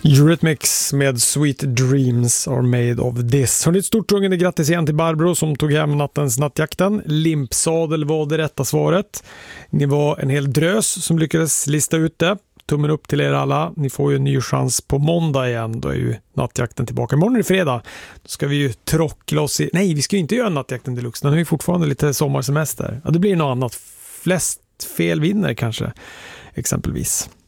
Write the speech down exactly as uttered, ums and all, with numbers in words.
Eurythmics med Sweet Dreams are made of this. Hörrni, ett stort sjungande grattis igen till Barbro som tog hem nattens nattjakten. Limpsadel var det rätta svaret. Ni var en hel drös som lyckades lista ut det. Tummen upp till er alla. Ni får ju en ny chans på måndag igen. Då är ju nattjakten tillbaka. Imorgon är det fredag. Då ska vi ju trockla oss i... Nej, vi ska ju inte göra nattjakten deluxe. Nu är vi fortfarande lite sommarsemester. Ja, det blir något annat. Flest fel vinner kanske. Exempelvis.